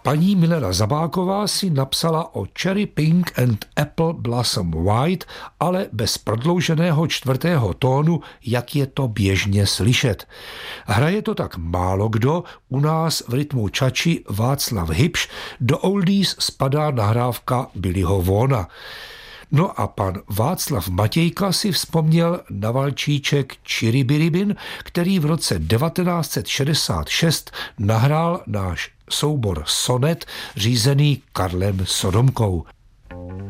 Paní Milena Zabáková si napsala o Cherry Pink and Apple Blossom White, ale bez prodlouženého čtvrtého tónu, jak je to běžně slyšet. Hraje to tak málo kdo, u nás v rytmu čači Václav Hybš, do oldies spadá nahrávka Billyho Vaughna. No a pan Václav Matějka si vzpomněl na valčíček Čiribiribin, který v roce 1966 nahrál náš soubor Sonet řízený Karlem Sodomkou.